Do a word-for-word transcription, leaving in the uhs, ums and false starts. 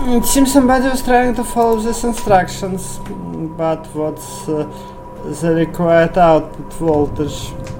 It seems somebody was trying to follow these instructions, but what's uh, the required output voltage?